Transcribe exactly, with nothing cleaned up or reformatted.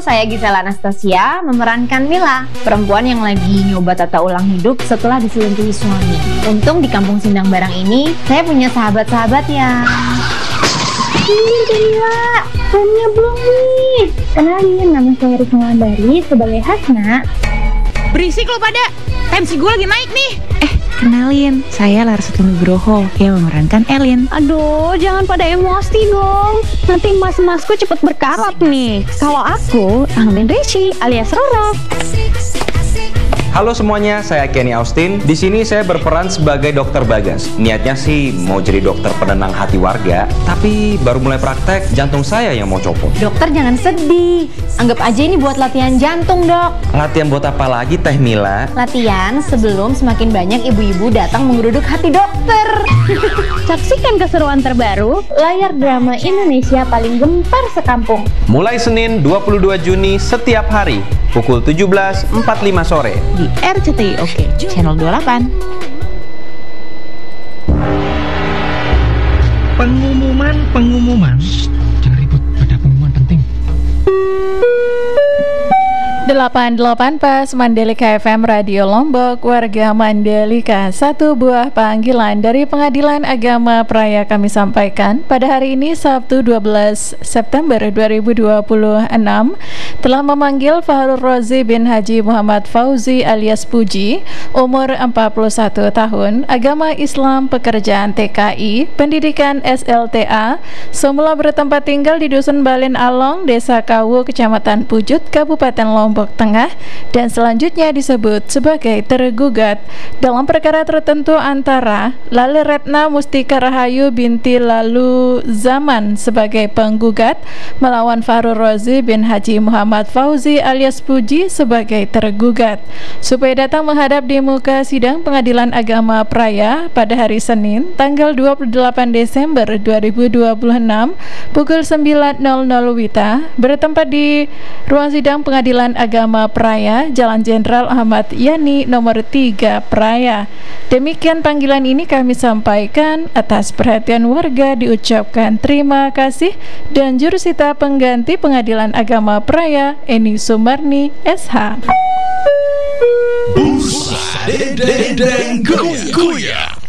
saya Gisela Anastasia memerankan Mila, perempuan yang lagi nyoba tata ulang hidup setelah diselingkuhi suami. Untung di kampung Sindang Barang ini, saya punya sahabat-sahabat yang... Ini Mila, filmnya belum nih. Kenalin, nama saya Risma Landari sebagai Hasna. Berisik lo pada, M C gue lagi naik nih. Eh, kenalin, saya Larsati Nugroho yang memerankan Elin. Aduh, jangan pada emosi dong. Nanti mas-masku cepet berkarat nih. Kalau aku, Anglin Rishi alias Roro. Halo semuanya, saya Kenny Austin. Di sini saya berperan sebagai dokter Bagas. Niatnya sih mau jadi dokter penenang hati warga, tapi baru mulai praktek jantung saya yang mau copot. Dokter jangan sedih, anggap aja ini buat latihan jantung, Dok. Latihan buat apa lagi, Teh Mila? Latihan sebelum semakin banyak ibu-ibu datang menggeruduk hati dokter. Saksikan keseruan terbaru layar drama Indonesia paling gempar sekampung. Mulai Senin dua puluh dua Juni setiap hari pukul tujuh belas empat puluh lima sore Di R C T I Oke, channel dua puluh delapan. Pengumuman, pengumuman. Jangan ribut, ada pengumuman penting. delapan puluh delapan Pas Mandalika F M Radio Lombok, warga Mandalika. Satu buah panggilan dari Pengadilan Agama Praia kami sampaikan pada hari ini Sabtu dua belas September dua ribu dua puluh enam telah memanggil Fahrul Rozi bin Haji Muhammad Fauzi alias Puji, umur empat puluh satu tahun, agama Islam, pekerjaan T K I, pendidikan S L T A, semula bertempat tinggal di Dusun Balen Along, Desa Kawu, Kecamatan Pujut, Kabupaten Lombok Tengah, dan selanjutnya disebut sebagai tergugat dalam perkara tertentu antara Lale Retna Mustika Rahayu binti Lalu Zaman sebagai penggugat melawan Fahrul Rozi bin Haji Muhammad Fauzi alias Puji sebagai tergugat, supaya datang menghadap di muka sidang Pengadilan Agama Praia pada hari Senin tanggal dua puluh delapan Desember dua ribu dua puluh enam pukul sembilan nol nol Wita, bertempat di ruang sidang Pengadilan Agama Praia, Jalan Jenderal Ahmad Yani nomor tiga Praia. Demikian panggilan ini kami sampaikan. Atas perhatian warga diucapkan terima kasih, dan jurusita pengganti Pengadilan Agama Praia Eni Sumarni S H. Busa Dendeng Goyang.